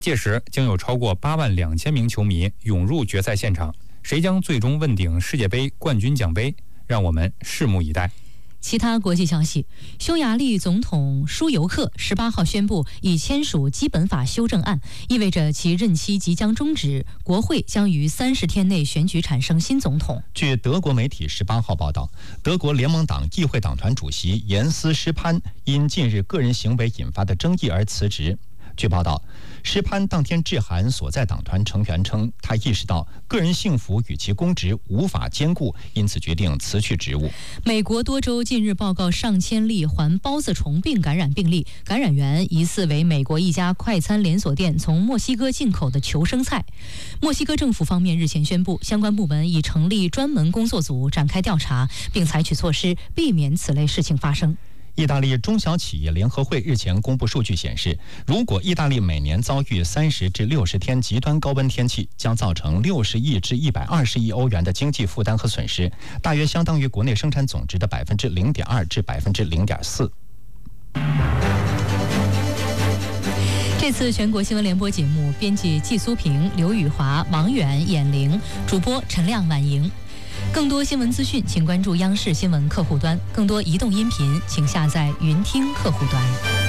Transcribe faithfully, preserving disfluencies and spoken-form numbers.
届时将有超过八万两千名球迷涌入决赛现场，谁将最终问鼎世界杯冠军奖杯？让我们拭目以待。 其他国际消息，匈牙利总统舒尤克十八号宣布已签署基本法修正案，意味着其任期即将终止，国会将于三十天内选举产生新总统。 据德国媒体十八号报道，德国联盟党议会党团主席严斯·施潘因近日个人行为引发的争议而辞职。据报道，施潘当天致函所在党团成员称，他意识到个人幸福与其公职无法兼顾，因此决定辞去职务。 美国多州近日报告上千例环孢子虫病感染病例，感染源疑似为美国一家快餐连锁店从墨西哥进口的求生菜。墨西哥政府方面日前宣布，相关部门已成立专门工作组展开调查，并采取措施避免此类事情发生。 意大利中小企业联合会日前公布数据显示，如果意大利每年遭遇三十至六十天极端高温天气，将造成六十亿至一百二十亿欧元的经济负担和损失，大约相当于国内生产总值的百分之零点二至百分之零点四。 这次全国新闻联播节目，编辑季苏平、刘宇华、王远、闫玲，主播陈亮、婉莹。更多新闻资讯，请关注央视新闻客户端；更多移动音频，请下载云听客户端。